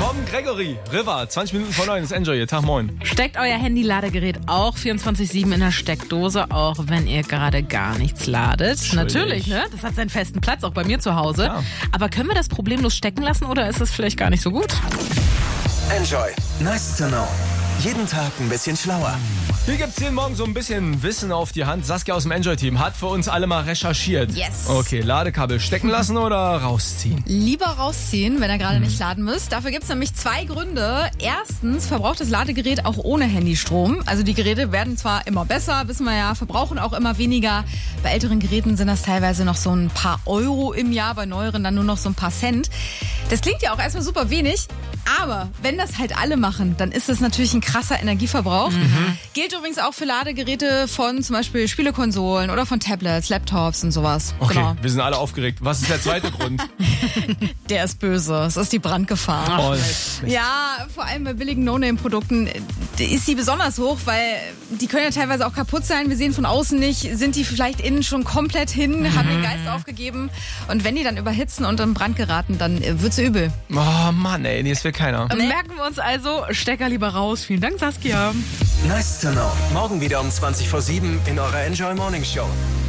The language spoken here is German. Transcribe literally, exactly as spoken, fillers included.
vom Gregory. River, zwanzig Minuten vor neun ist Enjoy. Tag, moin. Steckt euer Handy-Ladegerät auch vierundzwanzig sieben in der Steckdose, auch wenn ihr gerade gar nichts ladet? Schuldig. Natürlich, ne? Das hat seinen festen Platz, auch bei mir zu Hause. Ja. Aber können wir das problemlos stecken lassen oder ist das vielleicht gar nicht so gut? Enjoy. Nice to know. Jeden Tag ein bisschen schlauer. Hier gibt's jeden Morgen so ein bisschen Wissen auf die Hand. Saskia aus dem Enjoy-Team hat für uns alle mal recherchiert. Yes. Okay, Ladekabel stecken lassen oder rausziehen? Lieber rausziehen, wenn ihr gerade nicht laden müsst. Dafür gibt es nämlich zwei Gründe. Erstens verbraucht das Ladegerät auch ohne Handystrom. Also die Geräte werden zwar immer besser, wissen wir ja, verbrauchen auch immer weniger. Bei älteren Geräten sind das teilweise noch so ein paar Euro im Jahr, bei neueren dann nur noch so ein paar Cent. Das klingt ja auch erstmal super wenig, aber wenn das halt alle machen, dann ist das natürlich ein krasser Energieverbrauch. Mhm. Gilt übrigens auch für Ladegeräte von zum Beispiel Spielekonsolen oder von Tablets, Laptops und sowas. Okay, Genau. wir sind alle aufgeregt. Was ist der zweite Grund? Der ist böse. Es ist die Brandgefahr. Oh, Ja, vor allem bei billigen No-Name-Produkten ist die besonders hoch, weil die können ja teilweise auch kaputt sein. Wir sehen von außen nicht, sind die vielleicht innen schon komplett hin, mhm. haben den Geist aufgegeben. Und wenn die dann überhitzen und in Brand geraten, dann wird's übel. Oh Mann, ey, nee, das will keiner. Nee. Merken wir uns also, Stecker lieber raus. Vielen Dank, Saskia. Nice to know. Morgen wieder um zwanzig vor sieben in eurer Enjoy Morning Show.